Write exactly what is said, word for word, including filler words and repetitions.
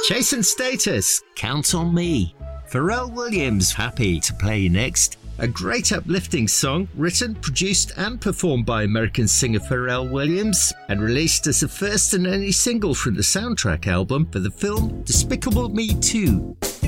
Chase and Status, Count on Me. Pharrell Williams, Happy to play next. A great uplifting song written, produced and performed by American singer Pharrell Williams and released as the first and only single from the soundtrack album for the film Despicable Me two.